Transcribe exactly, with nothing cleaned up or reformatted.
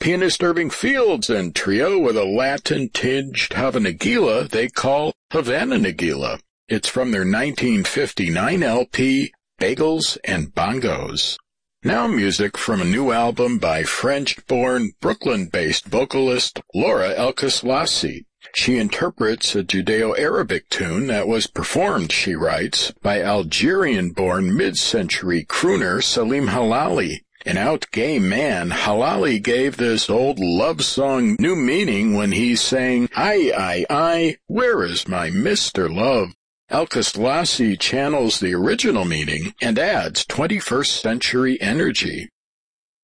Pianist Irving Fields and trio with a Latin-tinged Havana Nagila they call Havana Nagila. It's from their nineteen fifty-nine L P, Bagels and Bongos. Now music from a new album by French-born, Brooklyn-based vocalist Laura El-Kaslassi. She interprets a Judeo-Arabic tune that was performed, she writes, by Algerian-born mid-century crooner Salim Halali. An out gay man, Halali gave this old love song new meaning when he sang, "I, I, I, where is my Mister Love?" El-Kaslassi channels the original meaning and adds twenty-first century energy.